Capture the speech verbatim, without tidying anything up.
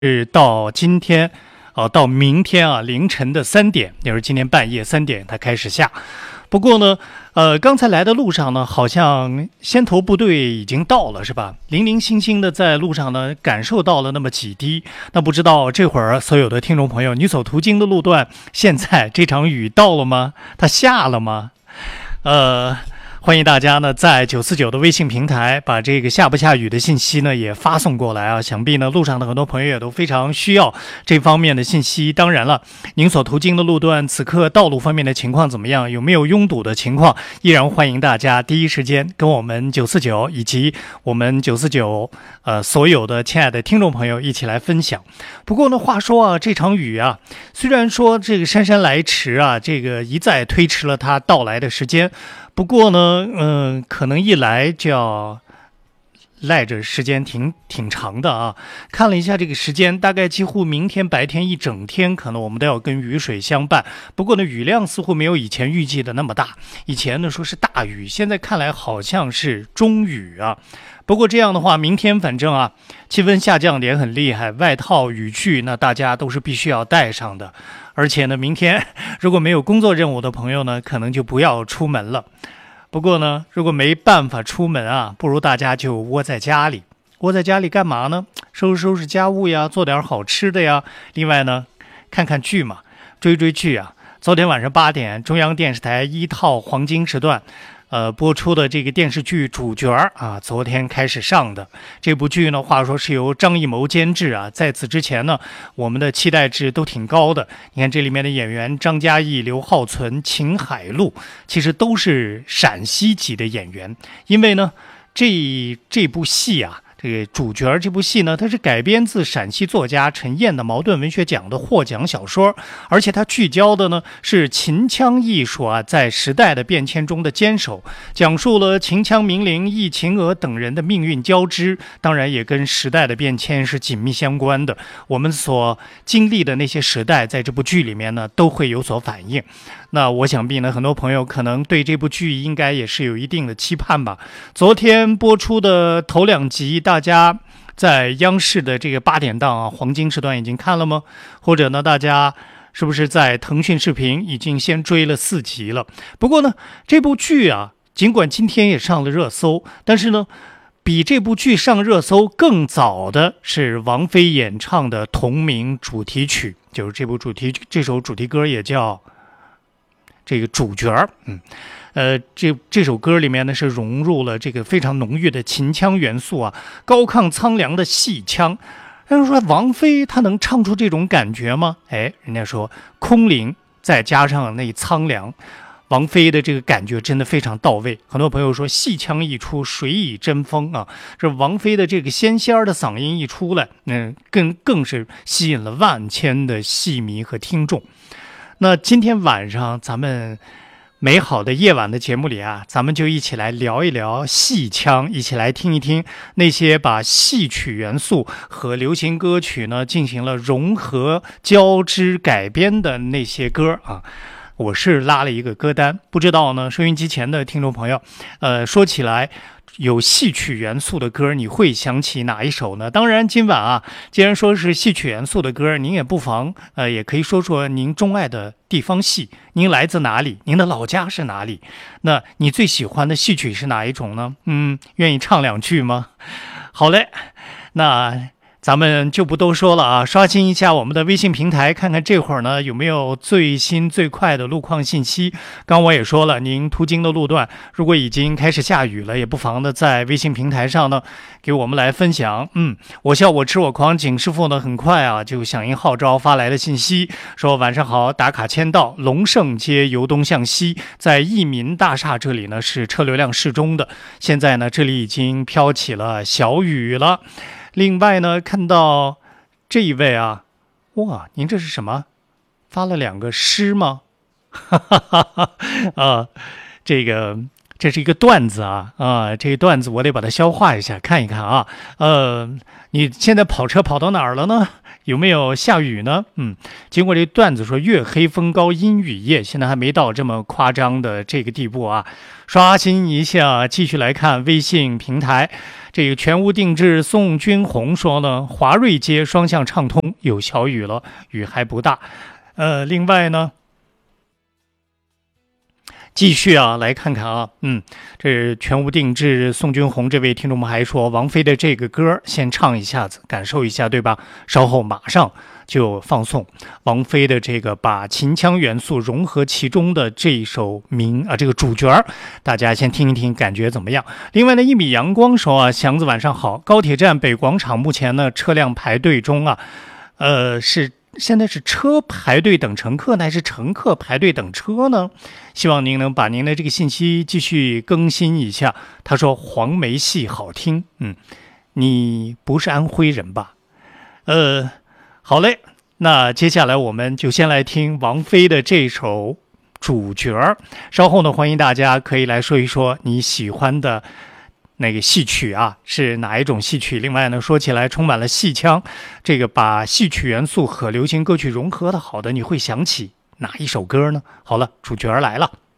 是到今天，呃，到明天啊凌晨的三点，也就是今天半夜三点它开始下。不过呢，呃，刚才来的路上呢，好像先头部队已经到了，是吧？零零星星的在路上呢，感受到了那么几滴。那不知道这会儿所有的听众朋友，你所途经的路段，现在这场雨到了吗？它下了吗？呃。欢迎大家呢，在九四九的微信平台把这个下不下雨的信息呢也发送过来啊！想必呢路上的很多朋友也都非常需要这方面的信息。当然了，您所途经的路段，此刻道路方面的情况怎么样？有没有拥堵的情况？依然欢迎大家第一时间跟我们九四九以及我们九四九呃所有的亲爱的听众朋友一起来分享。不过呢，话说啊，这场雨啊，虽然说这个姗姗来迟啊，这个一再推迟了它到来的时间。不过呢，嗯、呃，可能一来就要赖着时间挺挺长的啊。看了一下这个时间，大概几乎明天白天一整天，可能我们都要跟雨水相伴。不过呢，雨量似乎没有以前预计的那么大。以前呢说是大雨，现在看来好像是中雨啊。不过这样的话，明天反正啊，气温下降点很厉害，外套、雨具那大家都是必须要带上的。而且呢，明天如果没有工作任务的朋友呢，可能就不要出门了。不过呢，如果没办法出门啊，不如大家就窝在家里。窝在家里干嘛呢？收拾收拾家务呀，做点好吃的呀。另外呢，看看剧嘛，追追剧啊。昨天晚上八点，中央电视台一套黄金时段。呃，播出的这个电视剧主角啊，昨天开始上的这部剧呢，话说是由张艺谋监制啊。在此之前呢，我们的期待值都挺高的。你看这里面的演员张嘉译、刘浩存、秦海璐，其实都是陕西籍的演员。因为呢，这这部戏啊。这个主角这部戏呢，它是改编自陕西作家陈燕的茅盾文学奖的获奖小说，而且它聚焦的呢是秦腔艺术啊在时代的变迁中的坚守，讲述了秦腔名伶易秦娥等人的命运交织，当然也跟时代的变迁是紧密相关的。我们所经历的那些时代，在这部剧里面呢都会有所反映。那我想必呢，很多朋友可能对这部剧应该也是有一定的期盼吧。昨天播出的头两集，大家在央视的这个八点档啊黄金时段已经看了吗？或者呢，大家是不是在腾讯视频已经先追了四集了？不过呢，这部剧啊，尽管今天也上了热搜，但是呢，比这部剧上热搜更早的是王菲演唱的同名主题曲，就是这部主题这首主题歌也叫。这个主角，嗯，呃，这这首歌里面呢是融入了这个非常浓郁的秦腔元素啊，高亢苍凉的戏腔。但是说王菲她能唱出这种感觉吗？哎，人家说空灵再加上那苍凉，王菲的这个感觉真的非常到位。很多朋友说戏腔一出，水以争锋啊，这王菲的这个仙仙儿的嗓音一出来，嗯，更更是吸引了万千的戏迷和听众。那今天晚上咱们美好的夜晚的节目里啊，咱们就一起来聊一聊戏腔，一起来听一听那些把戏曲元素和流行歌曲呢进行了融合交织改编的那些歌啊。我是拉了一个歌单，不知道呢收音机前的听众朋友，呃，说起来有戏曲元素的歌，你会想起哪一首呢？当然，今晚啊，既然说是戏曲元素的歌，您也不妨呃，也可以说说您钟爱的地方戏，您来自哪里？您的老家是哪里？那你最喜欢的戏曲是哪一种呢？嗯，愿意唱两句吗？好嘞，那。咱们就不多说了啊，刷新一下我们的微信平台，看看这会儿呢有没有最新最快的路况信息。刚我也说了，您途经的路段如果已经开始下雨了，也不妨的在微信平台上呢给我们来分享。嗯，我笑我痴我狂景师傅呢很快啊就响应号召发来了信息，说晚上好，打卡签到，龙胜街由东向西，在益民大厦这里呢是车流量适中的，现在呢这里已经飘起了小雨了。另外呢，看到这一位啊，哇，您这是什么？发了两个诗吗？哈哈哈哈啊，这个这是一个段子啊啊，这个段子我得把它消化一下，看一看啊。呃，你现在跑车跑到哪儿了呢？有没有下雨呢？嗯，经过这段子说月黑风高阴雨夜，现在还没到这么夸张的这个地步啊。刷新一下，继续来看微信平台，这个全屋定制宋君红说呢，华瑞街双向畅通，有小雨了，雨还不大。呃，另外呢。继续啊，来看看啊，嗯，这全屋定制宋君红这位听众们还说，王菲的这个歌先唱一下子，感受一下，对吧？稍后马上就放送王菲的这个把秦腔元素融合其中的这一首名啊，这个主角大家先听一听，感觉怎么样？另外呢，一米阳光说啊，祥子晚上好，高铁站北广场目前呢车辆排队中啊，呃是。现在是车排队等乘客呢，还是乘客排队等车呢？希望您能把您的这个信息继续更新一下。他说黄梅戏好听，嗯，你不是安徽人吧？呃，好嘞，那接下来我们就先来听王菲的这首主角，稍后呢，欢迎大家可以来说一说你喜欢的那个戏曲啊，是哪一种戏曲？另外呢，说起来充满了戏腔，这个把戏曲元素和流行歌曲融合的好的，你会想起哪一首歌呢？好了，主角来了。